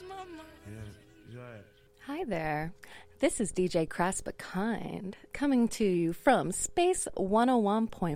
Hi there. This is DJ Crass But Kind, coming to you from Space 101.1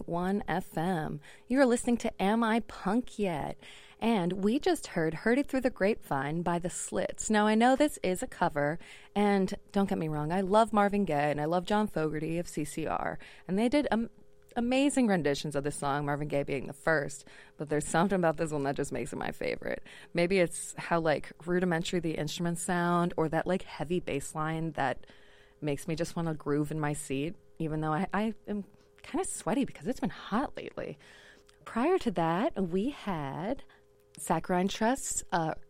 FM. You're listening to Am I Punk Yet? And we just heard It Through the Grapevine by The Slits. Now, I know this is a cover, and don't get me wrong, I love Marvin Gaye, and I love John Fogerty of CCR, and they did amazing renditions of this song, Marvin Gaye being the first, but there's something about this one that just makes it my favorite. Maybe it's how, like, rudimentary the instruments sound, or that, like, heavy bass line that makes me just want to groove in my seat, even though I am kind of sweaty because it's been hot lately. Prior to that, we had Saccharine Trust's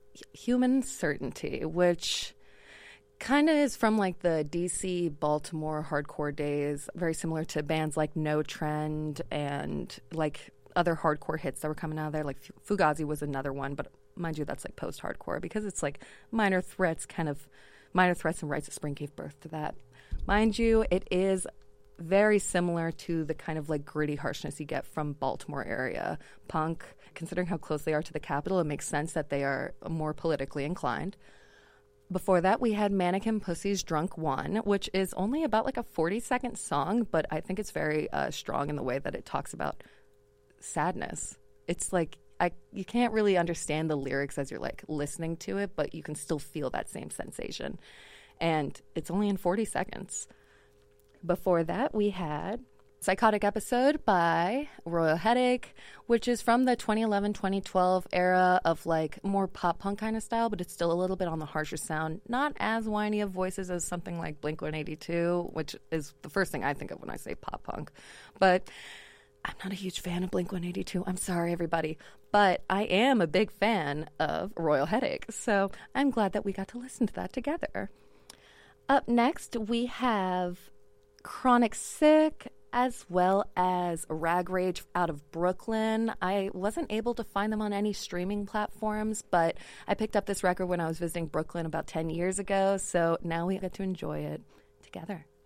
Human Certainty, which kind of is from like the DC, Baltimore hardcore days, very similar to bands like No Trend and like other hardcore hits that were coming out of there. Like Fugazi was another one, but mind you, that's like post-hardcore because it's like Minor Threats and Rites of Spring gave birth to that. Mind you, it is very similar to the kind of like gritty harshness you get from Baltimore area punk. Considering how close they are to the capital, it makes sense that they are more politically inclined. Before that, we had Mannequin Pussy's Drunk One, which is only about like a 40-second song, but I think it's very strong in the way that it talks about sadness. It's like you can't really understand the lyrics as you're like listening to it, but you can still feel that same sensation. And it's only in 40 seconds. Before that, we had Psychotic Episode by Royal Headache, which is from the 2011-2012 era of like more pop punk kind of style, but it's still a little bit on the harsher sound. Not as whiny of voices as something like Blink-182, which is the first thing I think of when I say pop punk. But I'm not a huge fan of Blink-182. I'm sorry, everybody. But I am a big fan of Royal Headache, so I'm glad that we got to listen to that together. Up next, we have Chronic Sick, as well as Rag Rage out of Brooklyn. I wasn't able to find them on any streaming platforms, but I picked up this record when I was visiting Brooklyn about 10 years ago, so now we get to enjoy it together.